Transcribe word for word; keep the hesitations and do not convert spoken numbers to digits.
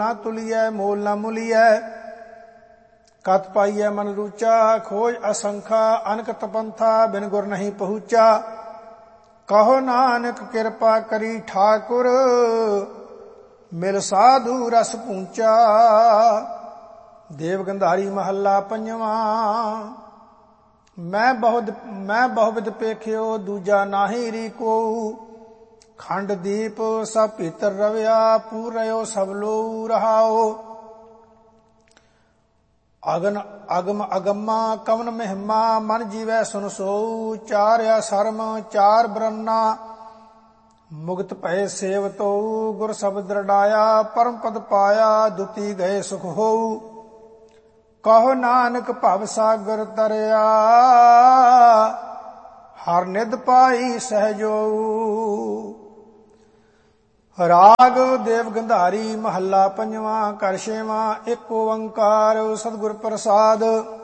ਨਾ ਤੁਲੀਐ ਮੋਲ ਨਾ ਮੁਲੀਐ। ਕਤ ਪਾਈਐ ਮਨ ਰੂਚਾ ਖੋਜ ਅਸੰਖਾ ਅਨਕਤ ਪੰਥਾ ਬਿਨ ਗੁਰ ਨਹੀਂ ਪਹੁੰਚਾ। ਕਹੋ ਨਾਨਕ ਕਿਰਪਾ ਕਰੀ ਠਾਕੁਰ ਮਿਲ ਸਾਧੂ ਰਸ ਪੂੰਚਾ। ਦੇਵ ਗੰਧਾਰੀ ਮਹੱਲਾ ਪੰਜਵਾਂ। ਮੈਂ ਬਹੁਤ ਮੈਂ ਬਹੁਵਿਧ ਪੇਖਿਓ ਦੂਜਾ ਨਾਹੀ ਰੀ ਕੋਊ। ਖੰਡ ਦੀਪ ਸਭ ਭੀਤਰ ਰਵਿਆ ਪੂਰ ਰਿਓ ਸਭ ਲੋਊ ਰਹਾਓ। ਅਗਨ ਅਗਮ ਅਗਮਾ ਕਵਨ ਮਹਿਮਾ ਮਨ ਜੀਵੈ ਸੁਨ ਸੋਊ। ਚਾਰਿਆ ਸਰਮ ਚਾਰ ਬਰਨਾ ਮੁਕਤ ਭਏ ਸੇਵਤੋ। ਗੁਰ ਸ਼ਬਦ ਰੜਾਇਆ ਪਰਮ ਪਦ ਪਾਇਆ ਦੁਤੀ ਗਏ ਸੁਖ ਹੋਊ। ਕਹੋ ਨਾਨਕ ਭਵ ਸਾਗਰ ਤਰਿਆ ਹਰ ਨਿਧ ਪਾਈ ਸਹਿਜੋ। ਰਾਗ ਦੇਵ ਗੰਧਾਰੀ ਮਹੱਲਾ ਪੰਜਵਾਂ। ਘਰ ਛੇਵਾਂ। ਇੱਕ ਓੰਕਾਰ ਸਤਿਗੁਰ ਪ੍ਰਸਾਦ।